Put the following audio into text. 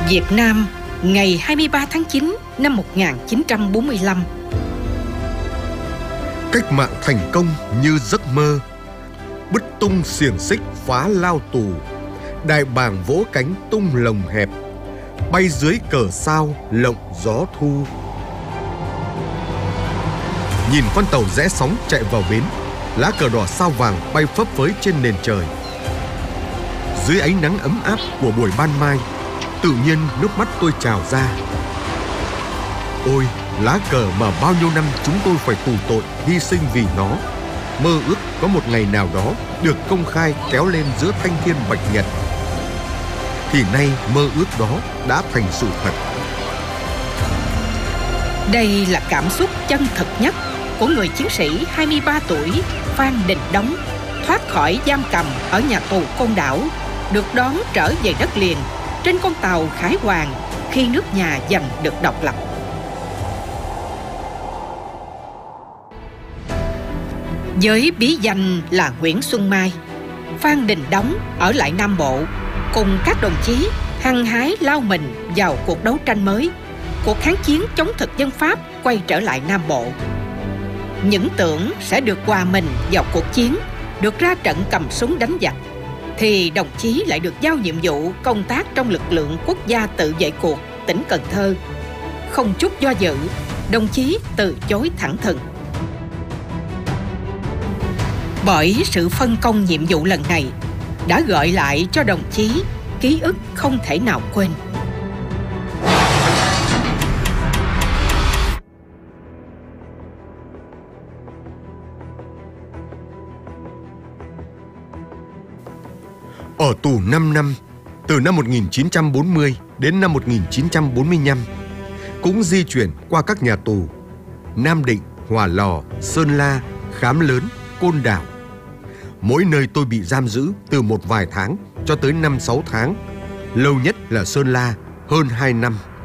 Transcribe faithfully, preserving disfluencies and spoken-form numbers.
Việt Nam, ngày hai mươi ba tháng chín năm một nghìn chín trăm bốn mươi lăm. Cách mạng thành công như giấc mơ, bứt tung xiềng xích phá lao tù, đại bàng vỗ cánh tung lồng hẹp, bay dưới cờ sao lộng gió thu. Nhìn con tàu rẽ sóng chạy vào bến, lá cờ đỏ sao vàng bay phấp phới trên nền trời. Dưới ánh nắng ấm áp của buổi ban mai, tự nhiên nước mắt tôi trào ra. Ôi, lá cờ mà bao nhiêu năm chúng tôi phải tù tội hy sinh vì nó, mơ ước có một ngày nào đó được công khai kéo lên giữa thanh thiên bạch nhật. Thì nay mơ ước đó đã thành sự thật. Đây là cảm xúc chân thực nhất của người chiến sĩ hai mươi ba tuổi Phan Đình Đống, thoát khỏi giam cầm ở nhà tù Côn Đảo, được đón trở về đất liền trên con tàu Khải Hoàn khi nước nhà giành được độc lập. Với bí danh là Nguyễn Xuân Mai, Phan Đình Đống ở lại Nam Bộ cùng các đồng chí hăng hái lao mình vào cuộc đấu tranh mới, cuộc kháng chiến chống thực dân Pháp quay trở lại Nam Bộ. Những tưởng sẽ được hòa mình vào cuộc chiến, được ra trận cầm súng đánh giặc, thì đồng chí lại được giao nhiệm vụ công tác trong lực lượng quốc gia tự vệ cuộc tỉnh Cần Thơ. Không chút do dự, đồng chí từ chối thẳng thừng. Bởi sự phân công nhiệm vụ lần này đã gợi lại cho đồng chí ký ức không thể nào quên. Ở tù năm năm, từ năm một nghìn chín trăm bốn mươi đến năm một nghìn chín trăm bốn mươi lăm, cũng di chuyển qua các nhà tù Nam Định, Hỏa Lò, Sơn La, Khám Lớn, Côn Đảo. Mỗi nơi tôi bị giam giữ từ một vài tháng cho tới năm sáu tháng, lâu nhất là Sơn La hơn hai năm.